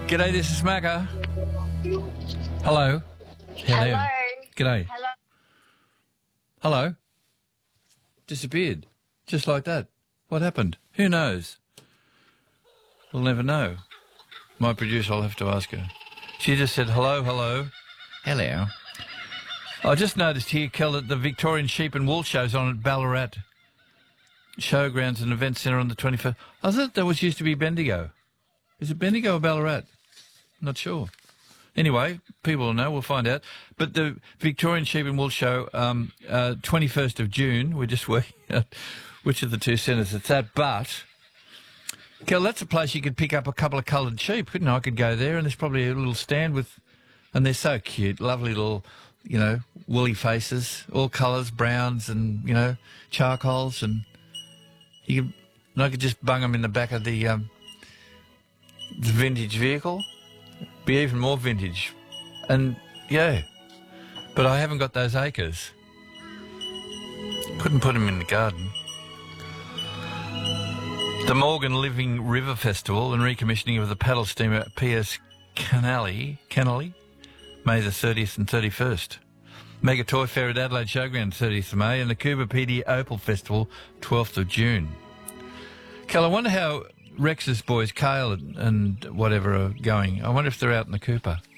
G'day, this is Macca. Hello. Hello. G'day. Hello. Hello. Disappeared. Just like that. What happened? Who knows? We'll never know. My producer, I'll have to ask her. She just said, hello, hello. Hello. I just noticed here, Kel, that the Victorian Sheep and Wool Show's on at Ballarat Showgrounds and Event Centre on the 21st. I thought that was used to be Bendigo. Is it Bendigo or Ballarat? Not sure. Anyway, people will know. We'll find out. But the Victorian Sheep and Wool Show, 21st of June, we're just working out which of the two centres it's at. But, Kel, that's a place you could pick up a couple of coloured sheep, couldn't I? I could go there, and there's probably a little stand with, and they're so cute, lovely little, you know, woolly faces, all colours, browns and, you know, charcoals, and you could, and I could just bung them in the back of the vintage vehicle. Be even more vintage. And, yeah, but I haven't got those acres. Couldn't put them in the garden. The Morgan Living River Festival and recommissioning of the paddle steamer PS Canally, May the 30th and 31st. Mega Toy Fair at Adelaide Showground, 30th of May, and the Cooper PD Opal Festival, 12th of June. Cal, I wonder how Rex's boys, Kale and whatever, are going. I wonder if they're out in the Cooper.